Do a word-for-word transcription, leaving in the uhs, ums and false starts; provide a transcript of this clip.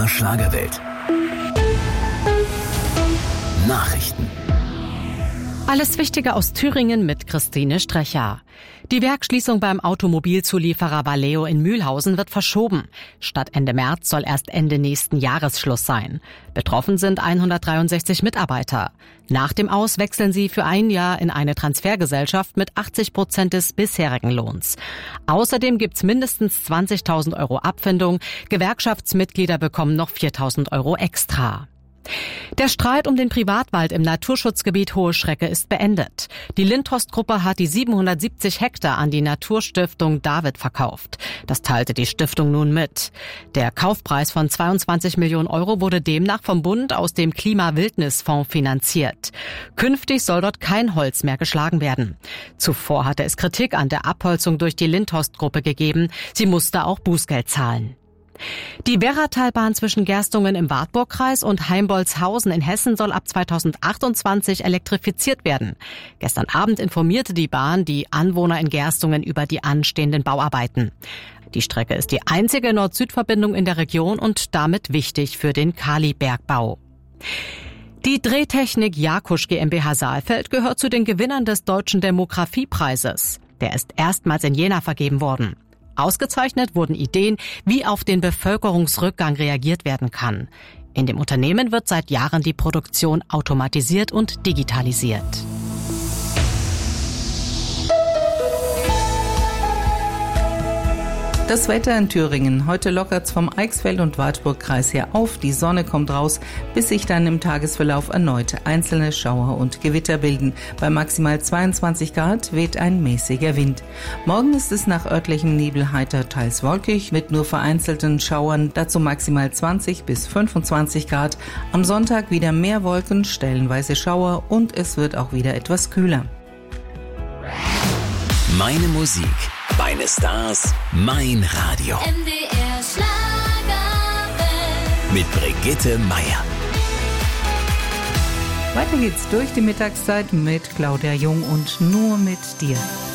der Schlagerwelt. Nachrichten. Alles Wichtige aus Thüringen mit Christine Strecher. Die Werksschließung beim Automobilzulieferer Valeo in Mühlhausen wird verschoben. Statt Ende März soll erst Ende nächsten Jahres Schluss sein. Betroffen sind hundertdreiundsechzig Mitarbeiter. Nach dem Aus wechseln sie für ein Jahr in eine Transfergesellschaft mit achtzig Prozent des bisherigen Lohns. Außerdem gibt's mindestens zwanzigtausend Euro Abfindung. Gewerkschaftsmitglieder bekommen noch viertausend Euro extra. Der Streit um den Privatwald im Naturschutzgebiet Hohe Schrecke ist beendet. Die Lindhorst-Gruppe hat die siebenhundertsiebzig Hektar an die Naturstiftung David verkauft. Das teilte die Stiftung nun mit. Der Kaufpreis von zweiundzwanzig Millionen Euro wurde demnach vom Bund aus dem Klima-Wildnis-Fonds finanziert. Künftig soll dort kein Holz mehr geschlagen werden. Zuvor hatte es Kritik an der Abholzung durch die Lindhorst-Gruppe gegeben. Sie musste auch Bußgeld zahlen. Die Werratalbahn zwischen Gerstungen im Wartburgkreis und Heimbolzhausen in Hessen soll ab zweitausendachtundzwanzig elektrifiziert werden. Gestern Abend informierte die Bahn die Anwohner in Gerstungen über die anstehenden Bauarbeiten. Die Strecke ist die einzige Nord-Süd-Verbindung in der Region und damit wichtig für den Kalibergbau. Die Drehtechnik Jakusch GmbH Saalfeld gehört zu den Gewinnern des Deutschen Demografiepreises. Der ist erstmals in Jena vergeben worden. Ausgezeichnet wurden Ideen, wie auf den Bevölkerungsrückgang reagiert werden kann. In dem Unternehmen wird seit Jahren die Produktion automatisiert und digitalisiert. Das Wetter in Thüringen. Heute lockert's vom Eichsfeld- und Wartburgkreis her auf. Die Sonne kommt raus, bis sich dann im Tagesverlauf erneut einzelne Schauer und Gewitter bilden. Bei maximal zweiundzwanzig Grad weht ein mäßiger Wind. Morgen ist es nach örtlichem Nebel heiter, teils wolkig, mit nur vereinzelten Schauern, dazu maximal zwanzig bis fünfundzwanzig Grad. Am Sonntag wieder mehr Wolken, stellenweise Schauer und es wird auch wieder etwas kühler. Meine Musik, meine Stars, mein Radio. M D R Schlagerwelt. Mit Brigitte Meier. Weiter geht's durch die Mittagszeit mit Claudia Jung und Nur mit dir.